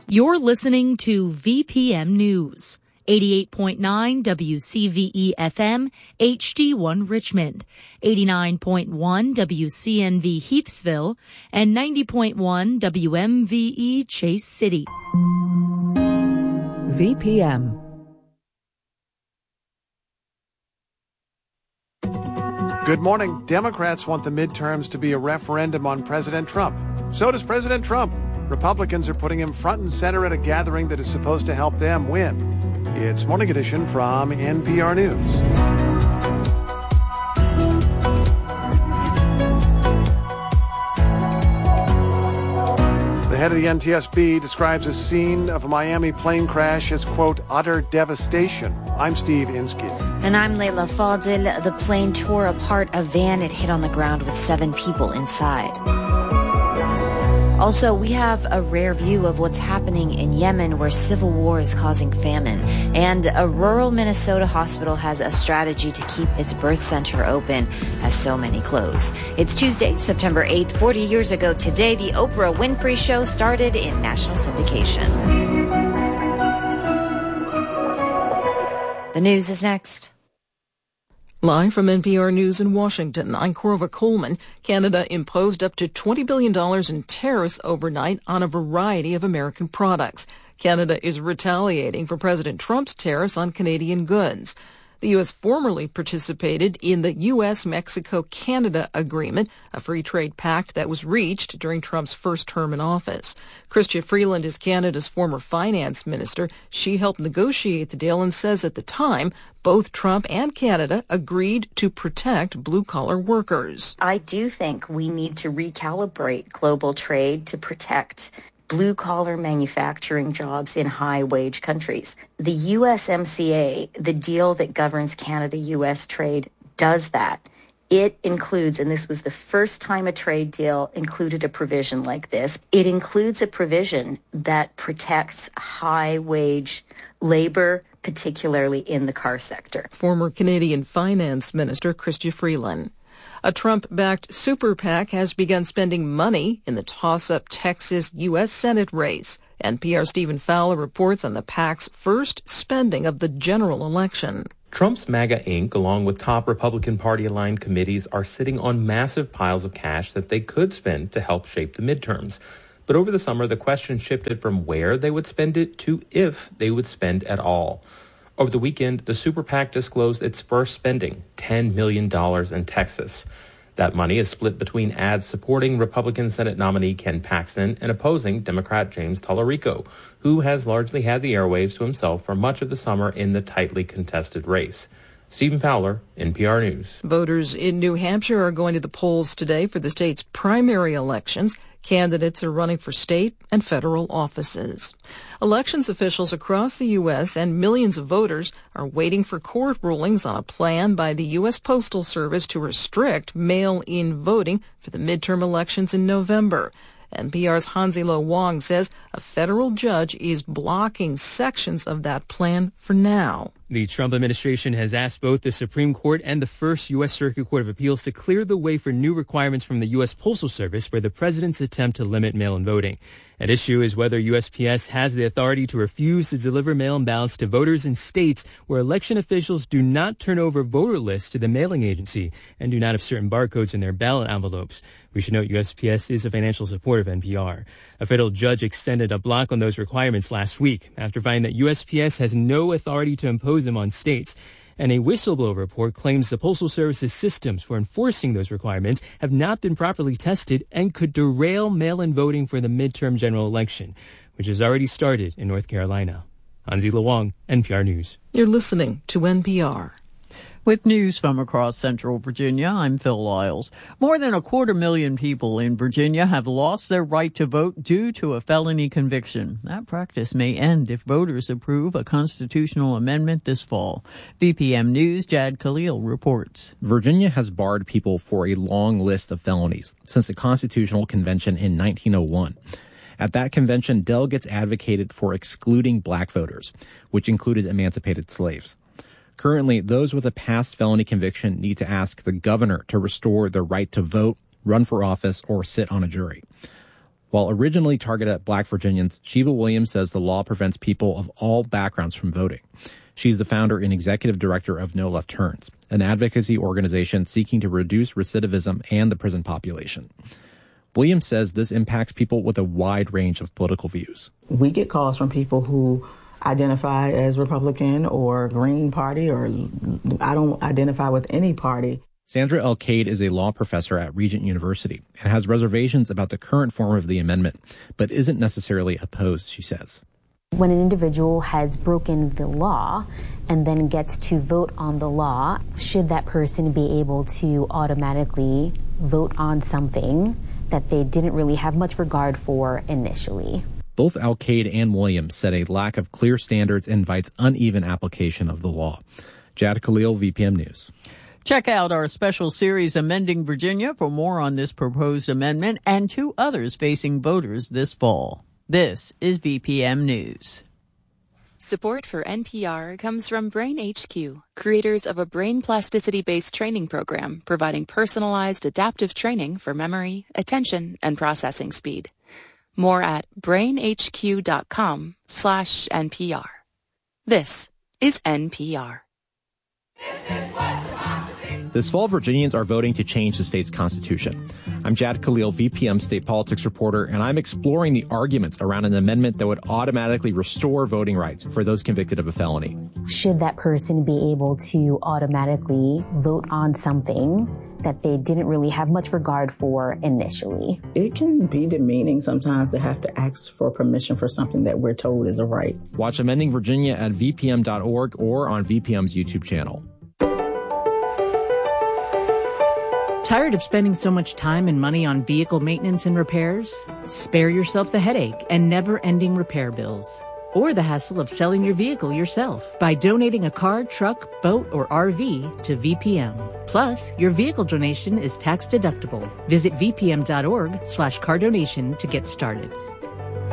You're listening to VPM News, 88.9 WCVE FM, HD1 Richmond, 89.1 WCNV Heathsville, and 90.1 WMVE Chase City. VPM. Good morning. Democrats want the midterms to be a referendum on President Trump. So does President Trump. Republicans are putting him front and center at a gathering that is supposed to help them win. It's Morning Edition from NPR News. The head of the NTSB describes a scene of a Miami plane crash as, quote, utter devastation. I'm Steve Inskeep. And I'm Layla Fadil. The plane tore apart a van it hit on the ground with 7 people inside. Also, we have a rare view of what's happening in Yemen, where civil war is causing famine. And a rural Minnesota hospital has a strategy to keep its birth center open as so many close. It's Tuesday, September 8th. 40 years ago today, the Oprah Winfrey Show started in national syndication. The news is next. Live from NPR News in Washington, I'm Corva Coleman. Canada imposed up to $20 billion in tariffs overnight on a variety of American products. Canada is retaliating for President Trump's tariffs on Canadian goods. The U.S. formerly participated in the U.S.-Mexico-Canada Agreement, a free trade pact that was reached during Trump's first term in office. Chrystia Freeland is Canada's former finance minister. She helped negotiate the deal and says at the time, both Trump and Canada agreed to protect blue-collar workers. I do think we need to recalibrate global trade to protect blue-collar manufacturing jobs in high-wage countries. The USMCA, the deal that governs Canada-U.S. trade, does that. It includes, and this was the first time a trade deal included a provision like this, it includes a provision that protects high-wage labor, particularly in the car sector. Former Canadian Finance Minister Chrystia Freeland. A Trump-backed super PAC has begun spending money in the toss-up Texas U.S. Senate race. NPR's Stephen Fowler reports on the PAC's first spending of the general election. Trump's MAGA Inc., along with top Republican Party-aligned committees, are sitting on massive piles of cash that they could spend to help shape the midterms. But over the summer, the question shifted from where they would spend it to if they would spend at all. Over the weekend, the Super PAC disclosed its first spending, $10 million in Texas. That money is split between ads supporting Republican Senate nominee Ken Paxton and opposing Democrat James Tallarico, who has largely had the airwaves to himself for much of the summer in the tightly contested race. Stephen Fowler, NPR News. Voters in New Hampshire are going to the polls today for the state's primary elections. Candidates are running for state and federal offices. Elections officials across the U.S. and millions of voters are waiting for court rulings on a plan by the U.S. Postal Service to restrict mail-in voting for the midterm elections in November. NPR's Hanzilo Wong says a federal judge is blocking sections of that plan for now. The Trump administration has asked both the Supreme Court and the First U.S. Circuit Court of Appeals to clear the way for new requirements from the U.S. Postal Service for the president's attempt to limit mail-in voting. At issue is whether USPS has the authority to refuse to deliver mail-in ballots to voters in states where election officials do not turn over voter lists to the mailing agency and do not have certain barcodes in their ballot envelopes. We should note USPS is a financial supporter of NPR. A federal judge extended a block on those requirements last week after finding that USPS has no authority to impose them on states. And a whistleblower report claims the Postal Service's systems for enforcing those requirements have not been properly tested and could derail mail-in voting for the midterm general election, which has already started in North Carolina. Hanzilo Wong, NPR News. You're listening to NPR. With news from across central Virginia, I'm Phil Lyles. More than 250,000 people in Virginia have lost their right to vote due to a felony conviction. That practice may end if voters approve a constitutional amendment this fall. VPM News' Jad Khalil reports. Virginia has barred people for a long list of felonies since the Constitutional Convention in 1901. At that convention, delegates advocated for excluding black voters, which included emancipated slaves. Currently, those with a past felony conviction need to ask the governor to restore their right to vote, run for office, or sit on a jury. While originally targeted at black Virginians, Sheba Williams says the law prevents people of all backgrounds from voting. She's the founder and executive director of No Left Turns, an advocacy organization seeking to reduce recidivism and the prison population. Williams says this impacts people with a wide range of political views. We get calls from people who identify as Republican or Green Party, or I don't identify with any party. Sandra Elkade is a law professor at Regent University and has reservations about the current form of the amendment, but isn't necessarily opposed, she says. When an individual has broken the law and then gets to vote on the law, should that person be able to automatically vote on something that they didn't really have much regard for initially? Both Elkade and Williams said a lack of clear standards invites uneven application of the law. Jad Khalil, VPM News. Check out our special series, Amending Virginia, for more on this proposed amendment and 2 others facing voters this fall. This is VPM News. Support for NPR comes from Brain HQ, creators of a brain plasticity-based training program providing personalized adaptive training for memory, attention, and processing speed. More at brainhq.com/NPR. This is NPR. This fall, Virginians are voting to change the state's constitution. I'm Jad Khalil, VPM state politics reporter, and I'm exploring the arguments around an amendment that would automatically restore voting rights for those convicted of a felony. Should that person be able to automatically vote on something that they didn't really have much regard for initially? It can be demeaning sometimes to have to ask for permission for something that we're told is a right. Watch Amending Virginia at vpm.org or on VPM's YouTube channel. Tired of spending so much time and money on vehicle maintenance and repairs? Spare yourself the headache and never-ending repair bills. Or the hassle of selling your vehicle yourself by donating a car, truck, boat, or RV to VPM. Plus, your vehicle donation is tax deductible. Visit vpm.org/car donation to get started.